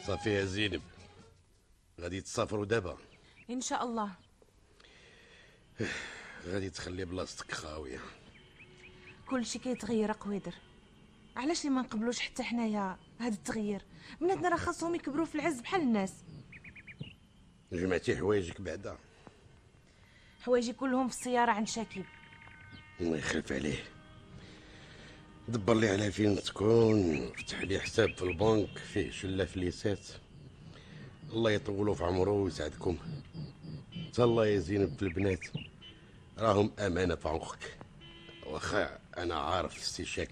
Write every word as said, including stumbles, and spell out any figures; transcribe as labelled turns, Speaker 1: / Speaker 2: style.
Speaker 1: صافي يا زينب، غادي تسافروا دابا؟
Speaker 2: ان شاء الله.
Speaker 1: غادي تخلي بلاصتك خاويه.
Speaker 2: كلشي كيتغير قويدر، علاش لي ما نقبلوش حتى حنايا هاد التغيير؟ بناتنا راه خاصهم يكبروا في العز بحال الناس.
Speaker 1: جمعتي حوايجك بعدا؟
Speaker 2: حوايجي كلهم في السياره عند شاكيب.
Speaker 1: الله يخلف عليه، دبر لي على فين تكون، فتح لي حساب في البنك فيه شله فليسات. الله يطولوا في عمره ويسعدكم. تهلا يا زينب في البنات، راهم امانه في عنقك. واخا انا عارف السي شاكيب